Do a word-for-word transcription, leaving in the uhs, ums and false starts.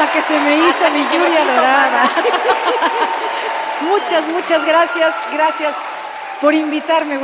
Hasta que se me hizo Hasta mi que se nos lluvia hizo dorada. mana. Muchas, muchas gracias. Gracias por invitarme.